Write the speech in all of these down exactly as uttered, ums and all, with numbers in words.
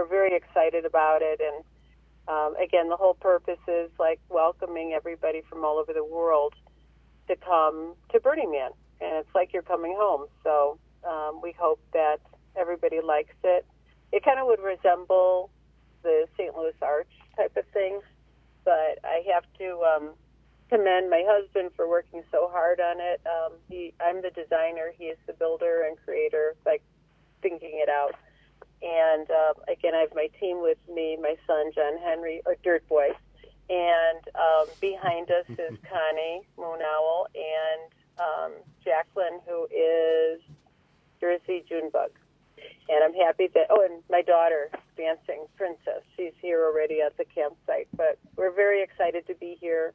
we're very excited about it. And um, again, the whole purpose is like welcoming everybody from all over the world to come to Burning Man. And it's like you're coming home. So um, we hope that everybody likes it. It kind of would resemble the Saint Louis Arch type of thing. But I have to um, commend my husband for working so hard on it. Um, he, I'm the designer. He is the builder and creator, like thinking it out. And uh, again, I have my team with me, my son, John Henry, or Dirt Boy. And um, behind us is Connie Moon Owl and um, Jacqueline, who is Jersey Junebug. And I'm happy that, oh, and my daughter, Dancing Princess, she's here already at the campsite. But we're very excited to be here.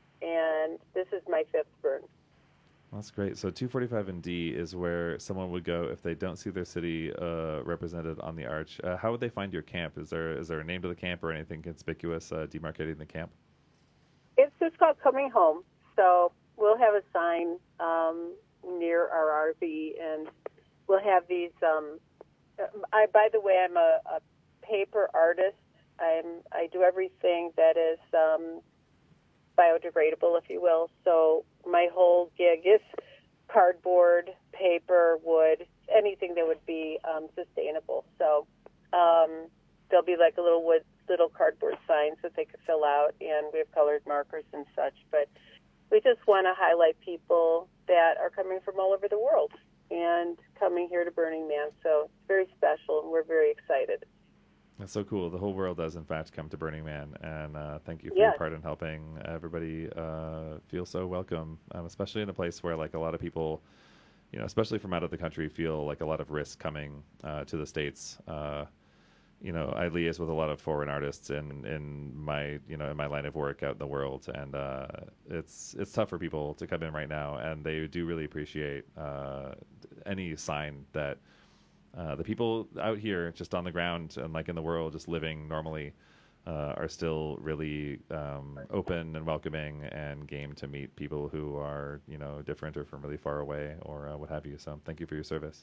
And this is my fifth burn. That's great. So two forty-five and D is where someone would go if they don't see their city uh, represented on the arch. Uh, how would they find your camp? Is there is there a name to the camp or anything conspicuous uh, demarcating the camp? It's just called Coming Home. So we'll have a sign um, near our R V, and we'll have these. Um, I, by the way, I'm a, a paper artist. I'm I do everything that is um, biodegradable, if you will. So my whole gig is cardboard, paper, wood, anything that would be um, sustainable. So um, there'll be like a little wood, little cardboard signs that they could fill out, and we have colored markers and such. But we just want to highlight people that are coming from all over the world and coming here to Burning Man. So it's very special, and we're very excited. That's so cool. The whole world does, in fact, come to Burning Man. And uh, thank you for yes. your part in helping everybody uh, feel so welcome, um, especially in a place where, like, a lot of people, you know, especially from out of the country, feel like a lot of risk coming uh, to the States. Uh, you know, I liaise with a lot of foreign artists in, in my, you know, in my line of work out in the world. And uh, it's it's tough for people to come in right now. And they do really appreciate uh, any sign that Uh, the people out here just on the ground and like in the world just living normally uh, are still really um, open and welcoming and game to meet people who are, you know, different or from really far away or uh, what have you. So thank you for your service.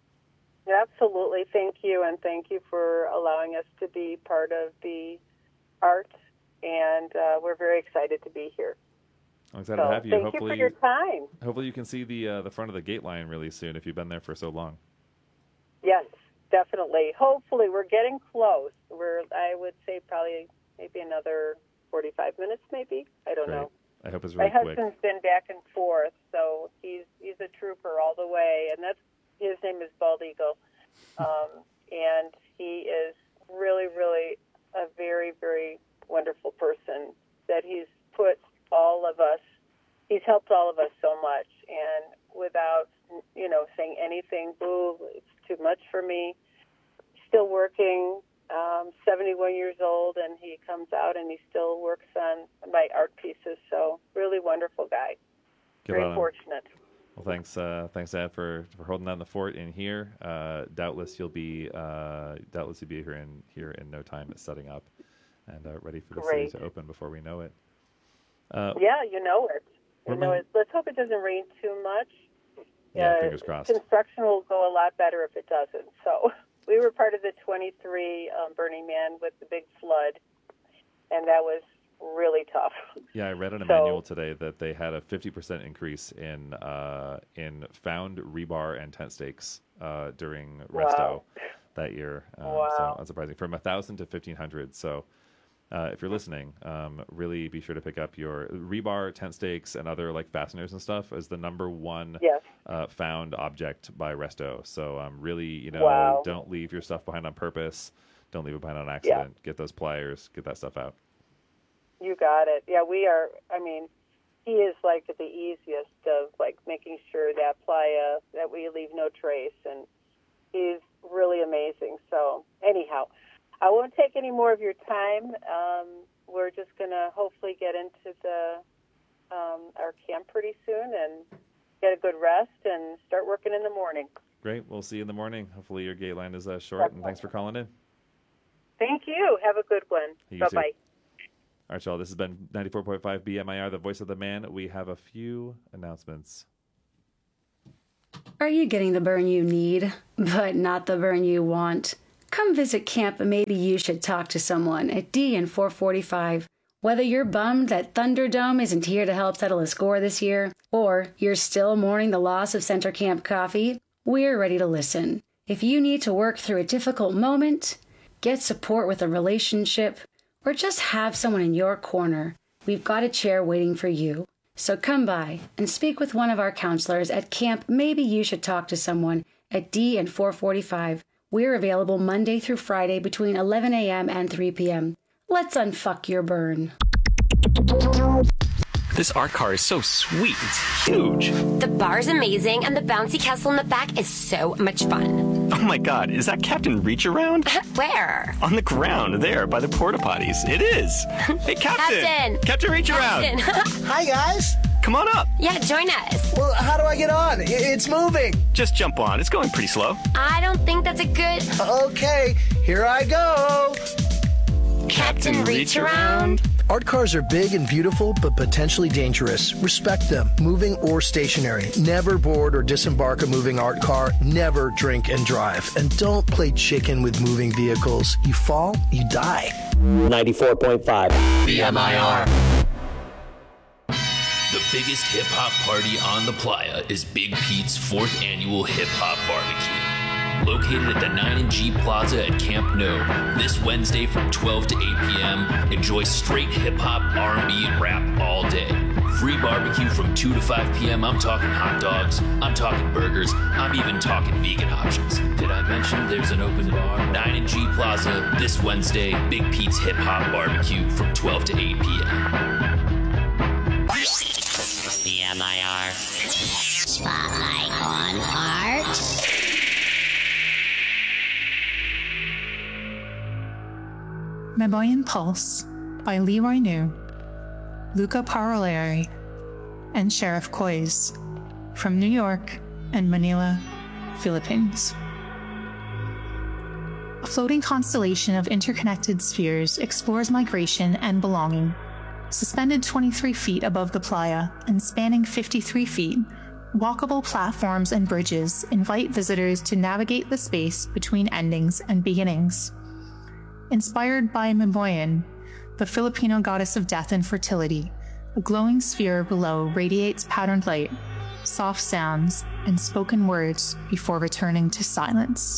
Absolutely. Thank you. And thank you for allowing us to be part of the art. And uh, we're very excited to be here. I'm excited so to have you. Thank hopefully, you for your time. Hopefully you can see the, uh, the front of the gate line really soon if you've been there for so long. Yes, definitely. Hopefully, we're getting close. We're, I would say, probably maybe another forty-five minutes, maybe. I don't Great. know. I hope it's really My quick. husband's been back and forth, so he's he's a trooper all the way, and that's his name is Bald Eagle, um, and he is really, really a very, very wonderful person. That he's put all of us, he's helped all of us so much, and without you know saying anything, boo, it's too much for me. Still working, um, seventy-one years old, and he comes out and he still works on my art pieces. So really wonderful guy. Good Very on him. fortunate. Well, thanks, uh, thanks, Ed, for, for holding down the fort in here. Uh, doubtless you'll be, uh, doubtless you'll be here in here in no time. It's setting up and uh, ready for the Great. city to open before we know it. Uh, Yeah, you know it. You know my- it. Let's hope it doesn't rain too much. Yeah, Uh, fingers crossed. Construction will go a lot better if it doesn't. So we were part of the twenty-three um, Burning Man with the big flood, and that was really tough. Yeah, I read in a So- manual today that they had a fifty percent increase in uh, in found rebar and tent stakes uh, during Resto Wow. that year. Um, Wow. So unsurprising, from one thousand to fifteen hundred. So uh, if you're listening, um, really be sure to pick up your rebar, tent stakes, and other like fasteners and stuff as the number one Yes. uh, found object by Resto. So um, really, you know, Wow. don't leave your stuff behind on purpose. Don't leave it behind on accident. Get those pliers. Get that stuff out. You got it. Yeah, we are. I mean, he is like the easiest of like making sure that playa that we leave no trace, and he's really amazing. So anyhow, I won't take any more of your time. Um, we're just gonna hopefully get into the um, our camp pretty soon and get a good rest and start working in the morning. Great. We'll see you in the morning. Hopefully your gate line is uh, short, and thanks for calling in. Thank you. Have a good one. You Bye too. bye. All right, y'all. This has been ninety-four point five B M I R, the voice of the man. We have a few announcements. Are you getting the burn you need, but not the burn you want? come visit camp and maybe you should talk to someone at D and four forty-five. Whether you're bummed that Thunderdome isn't here to help settle a score this year, or you're still mourning the loss of Center Camp Coffee, we're ready to listen. If you need to work through a difficult moment, get support with a relationship, or just have someone in your corner, we've got a chair waiting for you. So come by and speak with one of our counselors at Camp Maybe You Should Talk to Someone at D and four forty-five. We're available Monday through Friday between eleven a.m. and three p.m. Let's unfuck your burn. This art car is so sweet. It's huge. The bar's amazing, and the bouncy castle in the back is so much fun. Oh my god, is that Captain Reach Around? Where? On the ground, there, by the porta potties. It is. Hey, Captain! Captain! Captain Reach Captain. Around! Hi, guys! Come on up. Yeah, join us. Well, how do I get on? I- It's moving. Just jump on. It's going pretty slow. I don't think that's a good... Okay, here I go. Captain Reach Around? Art cars are big and beautiful, but potentially dangerous. Respect them, moving or stationary. Never board or disembark a moving art car. Never drink and drive. And don't play chicken with moving vehicles. You fall, you die. ninety-four point five B M I R. The biggest hip-hop party on the playa is Big Pete's fourth annual hip-hop barbecue. Located at the nine and G Plaza at Camp No, this Wednesday from twelve to eight p.m., enjoy straight hip-hop, R and B, and rap all day. Free barbecue from two to five p.m. I'm talking hot dogs, I'm talking burgers, I'm even talking vegan options. Did I mention there's an open bar? nine and G Plaza, this Wednesday, Big Pete's hip-hop barbecue from twelve to eight p.m. B M I R. Spotlight on art. Meboyan Pulse by Leroy New, Luca Parolari, and Sheriff Koiz from New York and Manila, Philippines. A floating constellation of interconnected spheres explores migration and belonging. Suspended twenty-three feet above the playa and spanning fifty-three feet, walkable platforms and bridges invite visitors to navigate the space between endings and beginnings. Inspired by Meboyan, the Filipino goddess of death and fertility, a glowing sphere below radiates patterned light, soft sounds, and spoken words before returning to silence.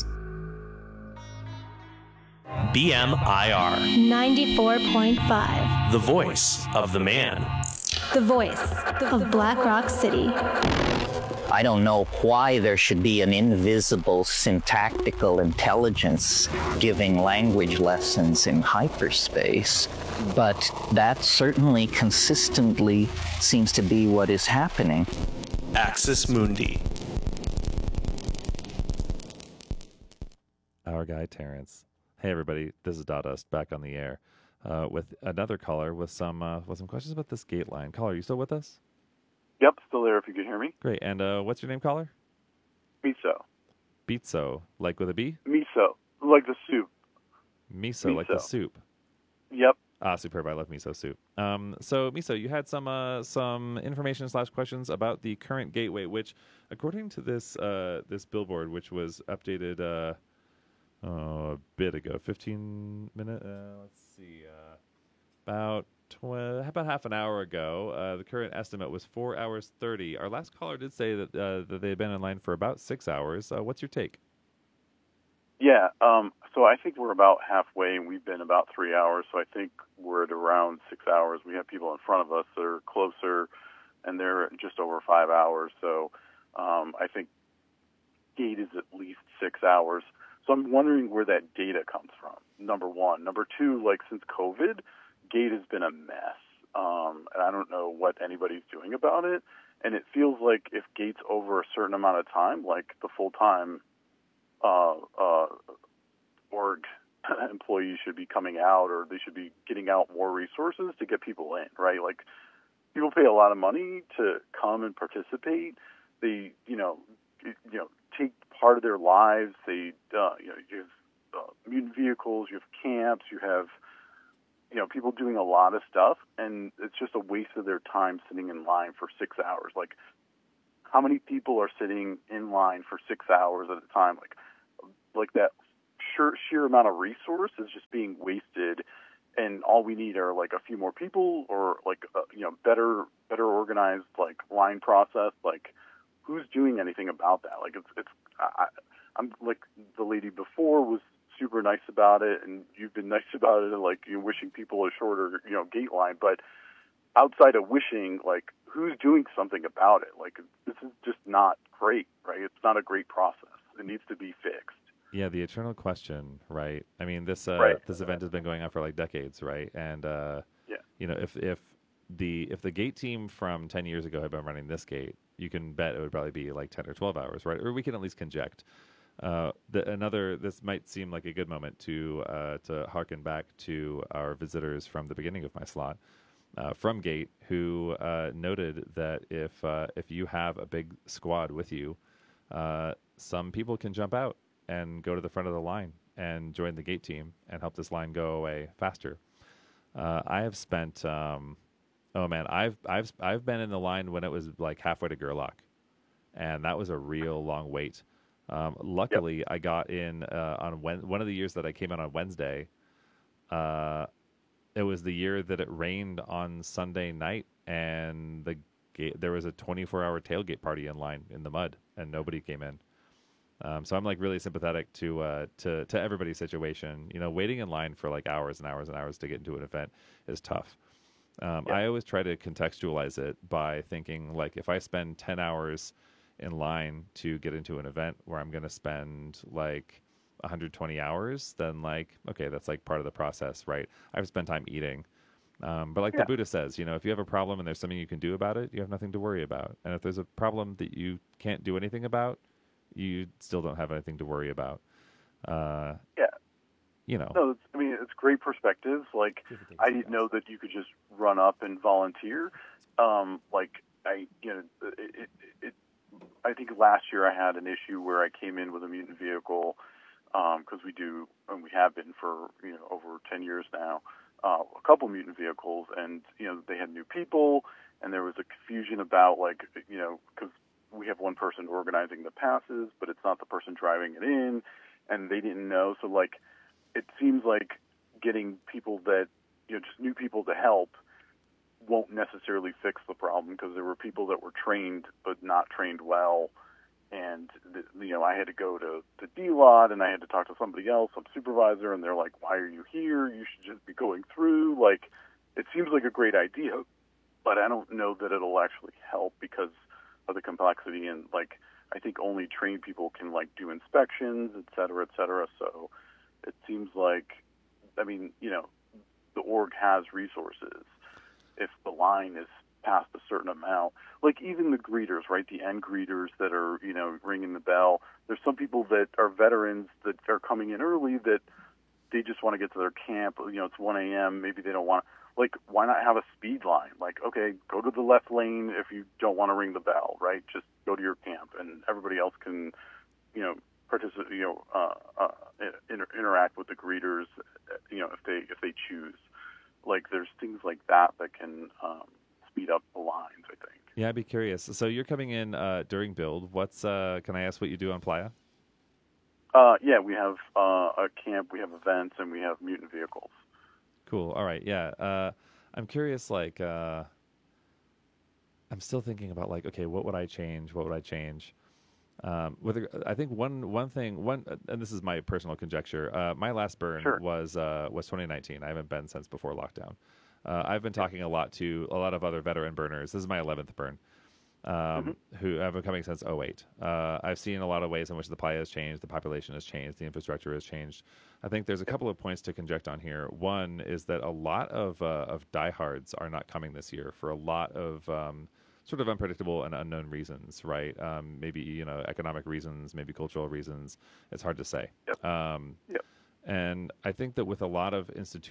B M I R. ninety-four point five. The voice of the man. The voice of Black Rock City. I don't know why there should be an invisible syntactical intelligence giving language lessons in hyperspace, but that certainly consistently seems to be what is happening. Axis Mundi. Our guy, Terrence. Hey, everybody. This is Dawdust back on the air uh, with another caller with some uh, with some questions about this gate line. Caller, are you still with us? Yep, still there if you can hear me. Great. And uh, what's your name, caller? Miso. Beatso, like with a B? Miso, like the soup. Miso, Miso. like the soup. Yep. Ah, superb. I love miso soup. Um, so, Miso, you had some uh, some information slash questions about the current gateway, which, according to this uh, this billboard, which was updated uh, oh, a bit ago, fifteen minutes. Uh, let's see, uh, about tw- about half an hour ago. Uh, the current estimate was four hours thirty. Our last caller did say that uh, that they had been in line for about six hours. Uh, what's your take? Yeah, um, so I think we're about halfway, and we've been about three hours, so I think we're at around six hours. We have people in front of us that are closer, and they're just over five hours, so um, I think gate is at least six hours. So I'm wondering where that data comes from, number one. Number two, like since COVID, gate has been a mess, um, and I don't know what anybody's doing about it, and it feels like if gate's over a certain amount of time, like the full-time Uh, uh, org employees should be coming out, or they should be getting out more resources to get people in, right? Like, people pay a lot of money to come and participate. They, you know, you know, take part of their lives. They, uh, you know, you have uh, mutant vehicles, you have camps, you have, you know, people doing a lot of stuff, and it's just a waste of their time sitting in line for six hours. Like, how many people are sitting in line for six hours at a time? Like, like that sheer, sheer amount of resource is just being wasted, and all we need are like a few more people or like a, you know better better organized like line process. Like, who's doing anything about that? Like, it's it's I, I'm like the lady before was super nice about it, and you've been nice about it, and like you're wishing people a shorter you know gate line, but outside of wishing, like, who's doing something about it? Like, this is just not great, right? It's not a great process. It needs to be fixed. Yeah, the eternal question, right? I mean, this uh, right. this event has been going on for like decades, right? And uh, yeah. you know, if if the if the gate team from ten years ago had been running this gate, you can bet it would probably be like ten or twelve hours, right? Or we can at least conject. Uh, the, another, this might seem like a good moment to uh, to harken back to our visitors from the beginning of my slot. Uh, from Gate, who uh, noted that if uh, if you have a big squad with you, uh, some people can jump out and go to the front of the line and join the Gate team and help this line go away faster. Uh, I have spent, um, oh man, I've I've I've been in the line when it was like halfway to Gerlach, and that was a real long wait. Um, luckily, yep. I got in uh, on when, one of the years that I came out on Wednesday. Uh, It was the year that it rained on Sunday night, and the gate, there was a twenty-four hour tailgate party in line in the mud, and nobody came in. Um, so I'm like really sympathetic to uh, to to everybody's situation. You know, waiting in line for like hours and hours and hours to get into an event is tough. Um, yeah. I always try to contextualize it by thinking like if I spend ten hours in line to get into an event where I'm going to spend like one hundred twenty hours, then like, okay, that's like part of the process, right? I've spent time eating. Um, but like yeah. the Buddha says, you know, if you have a problem and there's something you can do about it, you have nothing to worry about. And if there's a problem that you can't do anything about, you still don't have anything to worry about. Uh, yeah. You know. No, it's, I mean, it's great perspective. Like, I didn't know that you could just run up and volunteer. Um, like, I, you know, it, it, it, I think last year I had an issue where I came in with a mutant vehicle because um, we do, and we have been for, you know, over ten years now, uh, a couple mutant vehicles, and, you know, they had new people, and there was a confusion about, like, you know, because we have one person organizing the passes, but it's not the person driving it in, and they didn't know, so, like, it seems like getting people that, you know, just new people to help won't necessarily fix the problem, because there were people that were trained but not trained well. And, you know, I had to go to the D-Lot, and I had to talk to somebody else, some supervisor, and they're like, why are you here? You should just be going through. Like, it seems like a great idea, but I don't know that it'll actually help because of the complexity. And, like, I think only trained people can, like, do inspections, et cetera, et cetera. So it seems like, I mean, you know, the org has resources. If the line is past a certain amount, like even the greeters, right? The end greeters that are, you know, ringing the bell. There's some people that are veterans that are coming in early that they just want to get to their camp. You know, it's one a.m. Maybe they don't want, like, why not have a speed line? Like, okay, go to the left lane if you don't want to ring the bell, right? Just go to your camp, and everybody else can, you know, participate, you know, uh, uh, inter- interact with the greeters, you know, if they if they choose. Like, there's things like that that can um, speed up the lines, I think. Yeah, I'd be curious. So you're coming in uh, during build. What's uh, can I ask what you do on Playa? Uh, yeah, we have uh, a camp, we have events, and we have mutant vehicles. Cool. All right. Yeah. Uh, I'm curious. Like, uh, I'm still thinking about like, okay, what would I change? What would I change? Um, with I think one one thing one and this is my personal conjecture. Uh, my last burn sure. was uh, was twenty nineteen. I haven't been since before lockdown. Uh, I've been talking a lot to a lot of other veteran burners. This is my eleventh burn, um, mm-hmm. who have been coming since oh eight. Uh, I've seen a lot of ways in which the playa has changed, the population has changed, the infrastructure has changed. I think there's a couple of points to conject on here. One is that a lot of uh, of diehards are not coming this year for a lot of um, sort of unpredictable and unknown reasons, right? Um, maybe, you know, economic reasons, maybe cultural reasons. It's hard to say. Yep. Um, yep. And I think that with a lot of institutions,